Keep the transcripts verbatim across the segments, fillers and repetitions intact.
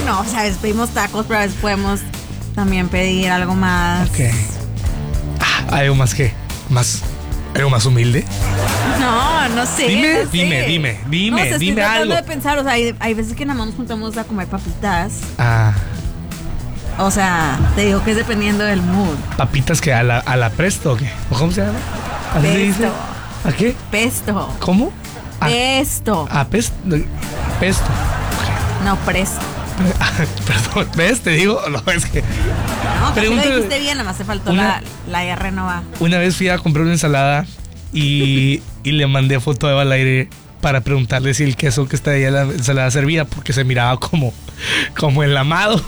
bueno, o sea, a veces pedimos tacos, pero a veces podemos también pedir algo más. Ok. Ah, algo más que, más, algo más humilde. No, no sé. Dime, no sé. dime, dime, dime, no, o sea, estoy dime tratando algo. de pensar, o sea, hay, hay veces que nada más nos juntamos a comer papitas. Ah, O sea, te digo que es dependiendo del mood. papitas que a la, a la presto, ¿o qué? ¿O cómo se llama? ¿Así se dice? Pesto. ¿A qué? Pesto. ¿Cómo? Ah, Pesto. ah, pesto. Pesto. No, presto. Ah, perdón, ¿ves? Te digo, no, es que No, que Pregúntale- lo dijiste bien, nada más te faltó Una- la, la R no va. una vez fui a comprar una ensalada y, y le mandé foto a Eva al aire para preguntarle si el queso que está ahí en la ensalada servía, porque se miraba como, como enlamado.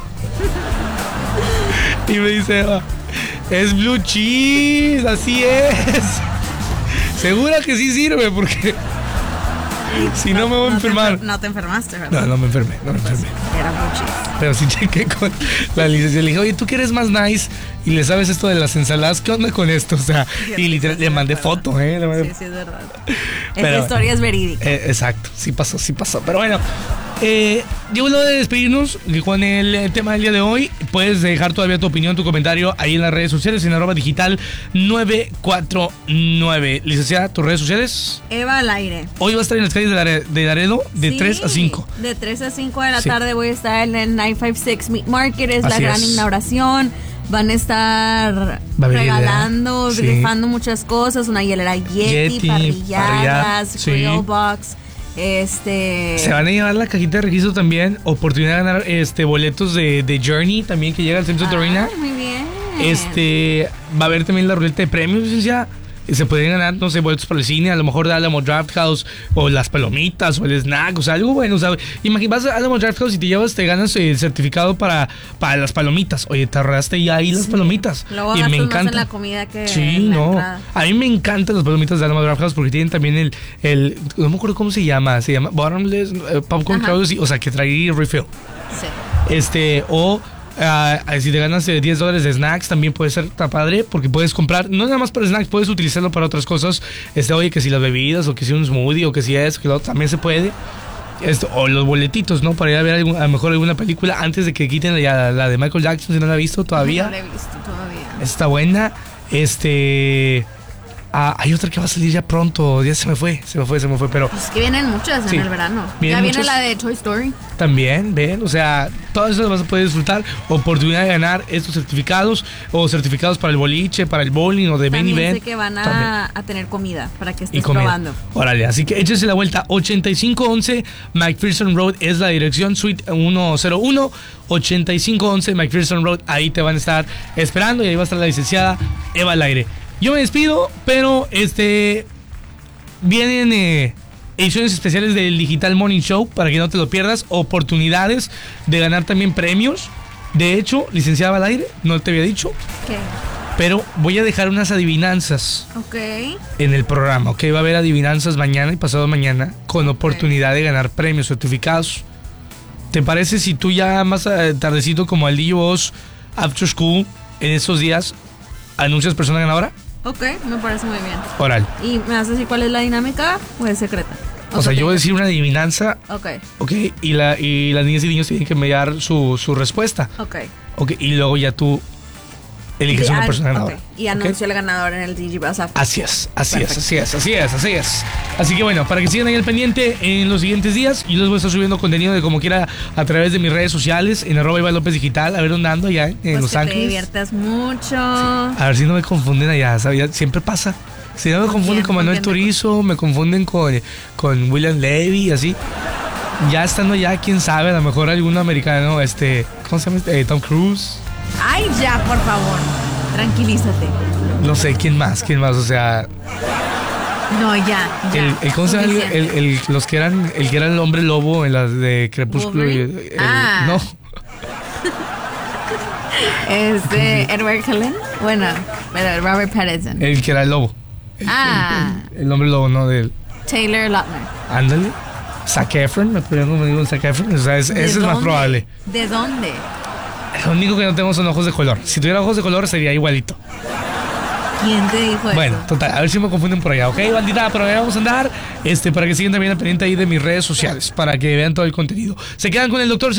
Y me dice Eva, es blue cheese, así es. Segura que sí sirve, porque si no me voy a te enfermar. enfer- no te enfermaste, ¿verdad? No, no me enfermé, no me enfermé. Era muchísimo. Pero sí chequé con la licenciada. Le dije, oye, ¿tú que eres más nice y le sabes esto de las ensaladas? ¿Qué onda con esto? O sea, y literal, le mandé foto, ¿eh? Le mandé- Sí, sí, es verdad. Pero- Esta historia es verídica. Eh, exacto, sí pasó, sí pasó. Pero bueno, eh, llegó lo de despedirnos con el, eh, tema del día de hoy. Puedes dejar todavía tu opinión, tu comentario ahí en las redes sociales, en arroba digital nueve cuatro nueve. Licenciada, tus redes sociales. Eva al aire. Hoy va a estar en las calles de, Lare- de Laredo de Sí, tres a cinco. De tres a cinco de la Sí. tarde voy a estar en el nueve cincuenta y seis Meat Market. Es la Así gran es. inauguración. Van a estar Va a haber regalando, idea. Sí. rifando muchas cosas. Una hielera Yeti, Yeti, parrilladas, parrilla, sí. grill box. Este. Se van a llevar la cajita de registro también. Oportunidad de ganar este boletos de, de Journey también que llega al centro de Torina. Ah, muy bien. Este va a haber también la ruleta de premios, licenciada. Y se pueden ganar, no sé, boletos para el cine, a lo mejor de Alamo Draft House, o las palomitas, o el snack, o sea, algo bueno. O sea, imagínate, vas a Alamo Draft House y te llevas, te ganas el certificado para, para las palomitas. Oye, te ahorraste ya ahí las Sí. palomitas. Luego y me gastas más encanta. en la comida que Sí, en la no. entrada. A mí me encantan las palomitas de Alamo Draft House porque tienen también el, el no me acuerdo cómo se llama, se llama Bottomless eh, Popcorn, Ajá. creo que sí, o sea, que trae refill. Sí. Este, o ah, si te ganas eh, diez dólares de snacks, también puede ser tan padre, porque puedes comprar, no nada más para snacks, puedes utilizarlo para otras cosas. Este, oye, que si las bebidas, o que si un smoothie, o que si eso, que lo otro, también se puede. Esto, o los boletitos, ¿no? Para ir a ver algún- a lo mejor alguna película antes de que quiten la, la de Michael Jackson, si no la has visto todavía. No la he visto todavía. Está buena. Este. Ah, hay otra que va a salir ya pronto. Ya se me fue, se me fue, se me fue. Pero Pues que vienen muchas Sí. en el verano. Vienen Ya viene muchas. la de Toy Story. también, ven, o sea, todo eso lo vas a poder disfrutar. Oportunidad de ganar estos certificados, o certificados para el boliche, para el bowling, o de ven y También ven. sé que van También. a, a tener comida para que Y estés comida. probando. Órale, así que échese la vuelta. ochenta y cinco once McPherson Road es la dirección, suite ciento uno. ochenta y cinco once McPherson Road, ahí te van a estar esperando y ahí va a estar la licenciada Eva al aire. Yo me despido, pero este vienen eh, ediciones especiales del Digital Morning Show para que no te lo pierdas. Oportunidades de ganar también premios. De hecho, licenciada al aire, no te había dicho, ¿Qué? pero voy a dejar unas adivinanzas Ok. en el programa, ¿ok? Va a haber adivinanzas mañana y pasado mañana con oportunidad de ganar premios, certificados. ¿Te parece si tú ya más eh, tardecito, como al día vos, after school, en esos días, anuncias persona ganadora? Ok, me parece muy bien. Oral. ¿Y me vas a decir cuál es la dinámica o es secreta? O sea, yo voy a decir una adivinanza, Ok, ¿ok? Y, la, y las niñas y niños tienen que enviar su, su respuesta, ok. ¿ok? Y luego ya tú eliges Y una an- persona ganadora. ok, Y ¿ok? anuncio el ganador en el D J Buzz After. Así es, así Perfecto. es, así es, así es, así es. Así que bueno, para que sigan ahí al pendiente en los siguientes días, yo les voy a estar subiendo contenido de como quiera a través de mis redes sociales, en arroba Iván López Digital, a ver dónde ando allá en Pues Los que te Ángeles. diviertas mucho. A ver si no me confunden allá, ¿sabes? Siempre pasa. Si no me confunden quién? con ¿Con Manuel quién te Turizo, me confunden con, con William Levy y así. Ya estando allá, quién sabe, a lo mejor algún americano, este, ¿cómo se llama? este? Eh, Tom Cruise. Ay, ya, por favor. Tranquilízate. No sé, ¿quién más? ¿Quién más? O sea, No, ya. ya. el, el, ¿cómo se llama? El, Suficiente. el- el- los que eran, el que era el hombre lobo en las de Crepúsculo. y- Wolverine. el- Ah. No, Este, Edward Cullen. Bueno, pero Robert Pattinson. el que era el lobo. Ah, El hombre lobo, ¿no? Del, Taylor Lautner. ándale. Zac Efron, me podrían confundir Zac Efron. O sea, es- ¿De ese es más dónde? probable. ¿De dónde? Lo único que no tenemos son ojos de color. Si tuviera ojos de color sería igualito. ¿Quién te dijo eso? Bueno, total, a ver si me confunden por allá, ¿ok, bandita? Pero ahí vamos a andar, este, para que sigan también al pendiente ahí de mis redes sociales, para que vean todo el contenido. Se quedan con el doctor